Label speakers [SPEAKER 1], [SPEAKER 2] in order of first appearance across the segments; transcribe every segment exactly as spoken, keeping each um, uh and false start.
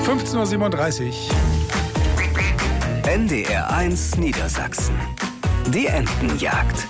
[SPEAKER 1] fünfzehn Uhr siebenunddreißig.
[SPEAKER 2] N D R eins Niedersachsen. Die Entenjagd.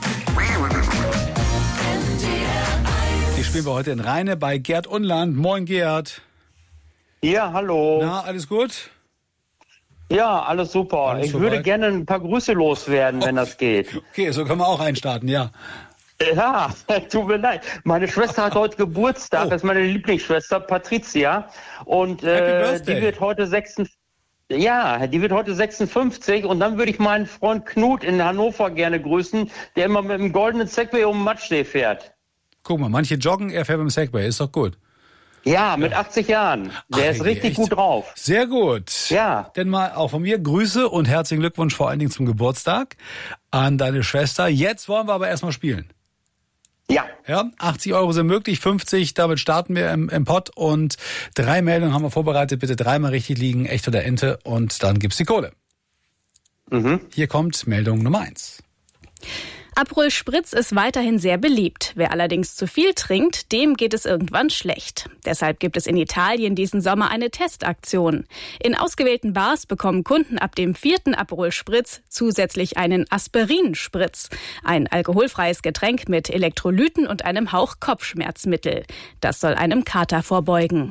[SPEAKER 1] Die spielen wir heute in Rheine bei Gerd Unland. Moin Gerd.
[SPEAKER 3] Ja, hallo.
[SPEAKER 1] Na, alles gut?
[SPEAKER 3] Ja, alles super.
[SPEAKER 1] Alles
[SPEAKER 3] ich
[SPEAKER 1] soweit?
[SPEAKER 3] würde gerne ein paar Grüße loswerden, wenn das geht.
[SPEAKER 1] Okay, so können wir auch einstarten, ja.
[SPEAKER 3] Ja, tut mir leid. Meine Schwester hat heute Geburtstag,
[SPEAKER 1] Oh.
[SPEAKER 3] das ist meine Lieblingsschwester, Patricia. Und
[SPEAKER 1] Happy
[SPEAKER 3] äh,
[SPEAKER 1] Birthday.
[SPEAKER 3] die wird heute sechsundfünfzig. Ja, die wird heute sechsundfünfzig und dann würde ich meinen Freund Knut in Hannover gerne grüßen, der immer mit dem goldenen Segway um den Matschsee fährt.
[SPEAKER 1] Guck mal, manche joggen, er fährt mit dem Segway, ist doch gut.
[SPEAKER 3] Ja, mit achtzig Jahren. Der
[SPEAKER 1] Ach,
[SPEAKER 3] ist
[SPEAKER 1] ey,
[SPEAKER 3] richtig
[SPEAKER 1] echt?
[SPEAKER 3] gut drauf.
[SPEAKER 1] Sehr gut.
[SPEAKER 3] Ja.
[SPEAKER 1] Denn mal auch von mir Grüße und herzlichen Glückwunsch vor allen Dingen zum Geburtstag an deine Schwester. Jetzt wollen wir aber erstmal spielen.
[SPEAKER 3] Ja.
[SPEAKER 1] Ja, achtzig Euro sind möglich, fünfzig, damit starten wir im, im Pott und drei Meldungen haben wir vorbereitet. Bitte dreimal richtig liegen, echt oder Ente und dann gibt's die Kohle.
[SPEAKER 3] Mhm.
[SPEAKER 1] Hier kommt Meldung Nummer eins.
[SPEAKER 4] Aperol Spritz ist weiterhin sehr beliebt. Wer allerdings zu viel trinkt, dem geht es irgendwann schlecht. Deshalb gibt es in Italien diesen Sommer eine Testaktion. In ausgewählten Bars bekommen Kunden ab dem vierten Aperol Spritz zusätzlich einen Aspirin-Spritz. Ein alkoholfreies Getränk mit Elektrolyten und einem Hauch Kopfschmerzmittel. Das soll einem Kater vorbeugen.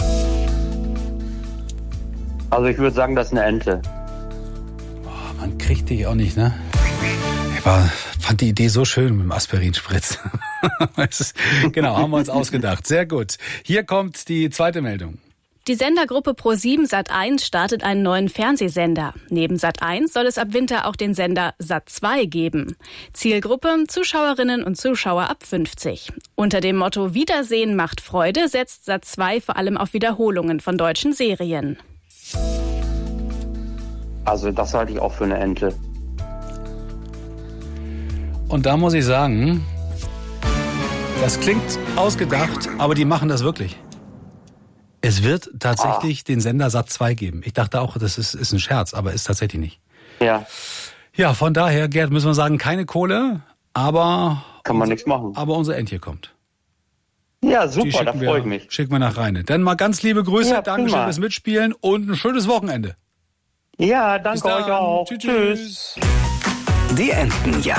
[SPEAKER 3] Also ich würde sagen, das ist eine Ente.
[SPEAKER 1] Oh, man kriegt dich auch nicht, ne? Ich war, fand die Idee so schön mit dem Aspirinspritz. Es ist- genau, haben wir uns ausgedacht. Sehr gut. Hier kommt die zweite Meldung.
[SPEAKER 4] Die Sendergruppe ProSieben Sat eins startet einen neuen Fernsehsender. Neben Sat eins soll es ab Winter auch den Sender Sat zwei geben. Zielgruppe Zuschauerinnen und Zuschauer ab fünfzig. Unter dem Motto Wiedersehen macht Freude setzt Sat zwei vor allem auf Wiederholungen von deutschen Serien.
[SPEAKER 3] Also das halte ich auch für eine Ente.
[SPEAKER 1] Und da muss ich sagen, das klingt ausgedacht, aber die machen das wirklich. Es wird tatsächlich den Sender Sat zwei geben. Ich dachte auch, das ist, ist ein Scherz, aber ist tatsächlich nicht.
[SPEAKER 3] Ja,
[SPEAKER 1] Ja, von daher, Gerd, müssen wir sagen, keine Kohle, aber,
[SPEAKER 3] kann man nichts machen.
[SPEAKER 1] aber unser Entje kommt.
[SPEAKER 3] Ja,
[SPEAKER 1] Die
[SPEAKER 3] super, da
[SPEAKER 1] schicken
[SPEAKER 3] freue ich
[SPEAKER 1] wir,
[SPEAKER 3] mich.
[SPEAKER 1] schicken wir nach Rheine. Dann mal ganz liebe Grüße,
[SPEAKER 3] Ja,
[SPEAKER 1] Dankeschön
[SPEAKER 3] prima.
[SPEAKER 1] fürs Mitspielen und ein schönes Wochenende.
[SPEAKER 3] Ja,
[SPEAKER 1] Bis
[SPEAKER 3] danke euch
[SPEAKER 1] dann.
[SPEAKER 3] auch.
[SPEAKER 1] Tschüss.
[SPEAKER 3] Tschüss.
[SPEAKER 1] Tschüss.
[SPEAKER 2] Die Entenjagd.